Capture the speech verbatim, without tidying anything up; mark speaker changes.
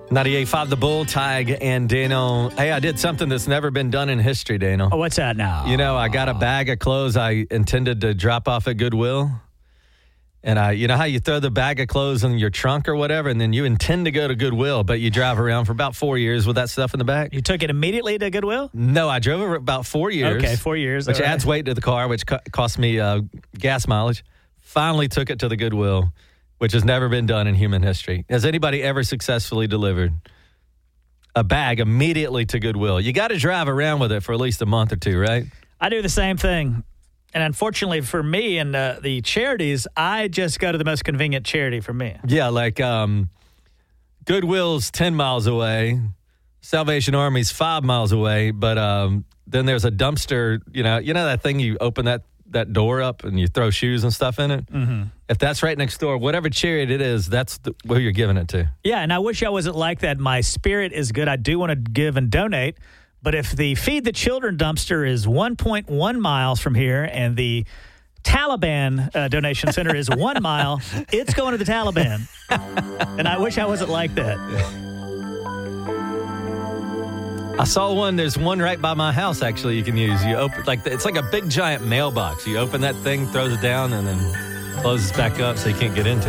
Speaker 1: ninety-eight point five The Bull, Tig and Daniel. Hey, I did something that's never been done in history, Daniel.
Speaker 2: Oh, what's that now?
Speaker 1: You know, I got a bag of clothes I intended to drop off at Goodwill. And I, you know how you throw the bag of clothes in your trunk or whatever, and then you intend to go to Goodwill, but you drive around for about four years with that stuff in the back?
Speaker 2: You took it immediately to Goodwill?
Speaker 1: No, I drove it about four years.
Speaker 2: Okay, four years.
Speaker 1: Which
Speaker 2: all right.
Speaker 1: adds weight to the car, which co- cost me uh, gas mileage. Finally took it to the Goodwill, which has never been done in human history. Has anybody ever successfully delivered a bag immediately to Goodwill? You got to drive around with it for at least a month or two, right?
Speaker 2: I do the same thing. And unfortunately for me and uh, the charities, I just go to the most convenient charity for me.
Speaker 1: Yeah, like um, Goodwill's ten miles away. Salvation Army's five miles away. But um, then there's a dumpster, you know, you know that thing you open that, that door up and you throw shoes and stuff in it? Mm-hmm. If that's right next door, whatever charity it is, that's the, who you're giving it to.
Speaker 2: Yeah, and I wish I wasn't like that. My spirit is good. I do want to give and donate. But if the Feed the Children dumpster is one point one miles from here and the Taliban uh, donation center is one mile, it's going to the Taliban. And I wish I wasn't like that.
Speaker 1: I saw one. There's one right by my house, actually, you can use. You open like It's like a big, giant mailbox. You open that thing, throws it down, and then closes back up so you can't get into it.